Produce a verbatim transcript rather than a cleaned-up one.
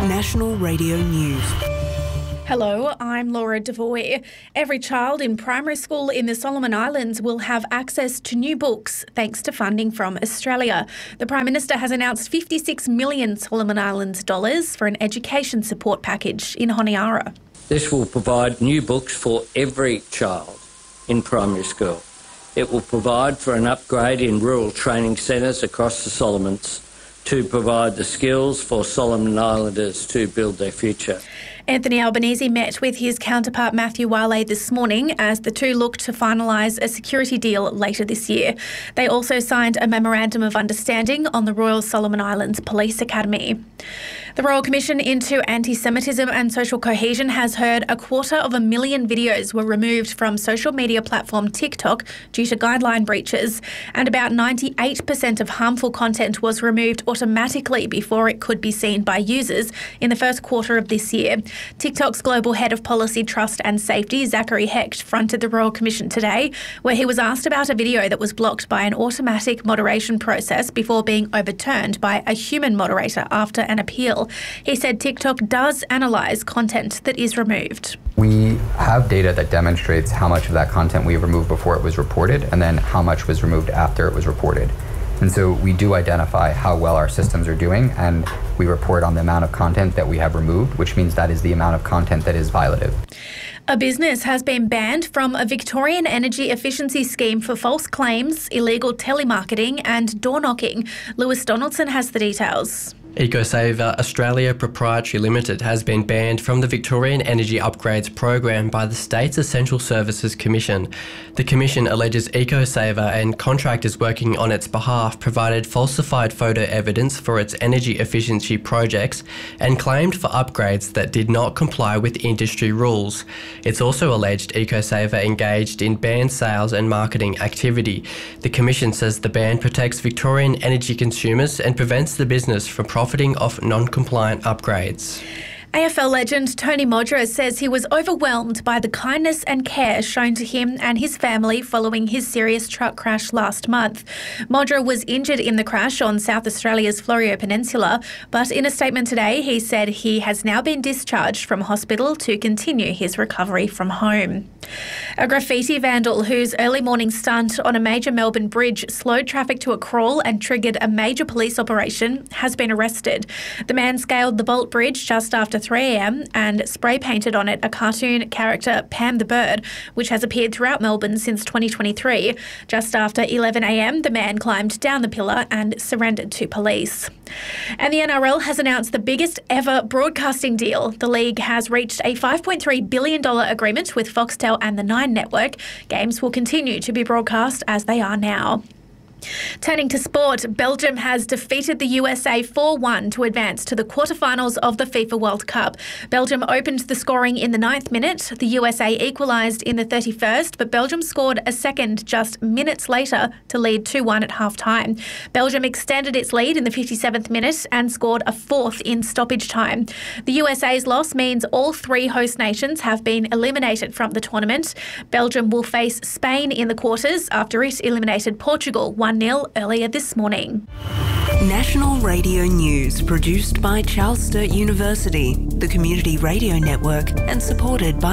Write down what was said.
National Radio News. Hello, I'm Laura Devoy. Every child in primary school in the Solomon Islands will have access to new books thanks to funding from Australia. The Prime Minister has announced fifty-six million Solomon Islands dollars for an education support package in Honiara. This will provide new books for every child in primary school. It will provide for an upgrade in rural training centres across the Solomons to provide the skills for Solomon Islanders to build their future. Anthony Albanese met with his counterpart Matthew Wale this morning as the two look to finalise a security deal later this year. They also signed a memorandum of understanding on the Royal Solomon Islands Police Academy. The Royal Commission into Anti-Semitism and Social Cohesion has heard a quarter of a million videos were removed from social media platform TikTok due to guideline breaches, and about ninety-eight percent of harmful content was removed automatically before it could be seen by users in the first quarter of this year. TikTok's Global Head of Policy, Trust and Safety, Zachary Hecht, fronted the Royal Commission today, where he was asked about a video that was blocked by an automatic moderation process before being overturned by a human moderator after an appeal. He said TikTok does analyse content that is removed. We have data that demonstrates how much of that content we removed before it was reported and then how much was removed after it was reported. And so we do identify how well our systems are doing, and we report on the amount of content that we have removed, which means that is the amount of content that is violative. A business has been banned from a Victorian energy efficiency scheme for false claims, illegal telemarketing and door knocking. Lewis Donaldson has the details. EcoSaver Australia Proprietary Limited has been banned from the Victorian Energy Upgrades program by the state's Essential Services Commission. The Commission alleges EcoSaver and contractors working on its behalf provided falsified photo evidence for its energy efficiency projects and claimed for upgrades that did not comply with industry rules. It's also alleged EcoSaver engaged in banned sales and marketing activity. The Commission says the ban protects Victorian energy consumers and prevents the business from profiting off non-compliant upgrades. A F L legend Tony Modra says he was overwhelmed by the kindness and care shown to him and his family following his serious truck crash last month. Modra was injured in the crash on South Australia's Florio Peninsula, but in a statement today he said he has now been discharged from hospital to continue his recovery from home. A graffiti vandal whose early morning stunt on a major Melbourne bridge slowed traffic to a crawl and triggered a major police operation has been arrested. The man scaled the Bolt Bridge just after three a m and spray painted on it a cartoon character, Pam the Bird, which has appeared throughout Melbourne since twenty twenty-three. Just after eleven a m, the man climbed down the pillar and surrendered to police. And the N R L has announced the biggest ever broadcasting deal. The league has reached a five point three billion dollars agreement with Foxtel and the Nine Network. Games will continue to be broadcast as they are now. Turning to sport, Belgium has defeated the U S A four one to advance to the quarterfinals of the FIFA World Cup. Belgium opened the scoring in the ninth minute. The U S A equalised in the thirty-first, but Belgium scored a second just minutes later to lead two one at half-time. Belgium extended its lead in the fifty-seventh minute and scored a fourth in stoppage time. The U S A's loss means all three host nations have been eliminated from the tournament. Belgium will face Spain in the quarters after it eliminated Portugal one nil earlier this morning. National Radio News, produced by Charles Sturt University, the Community Radio Network, and supported by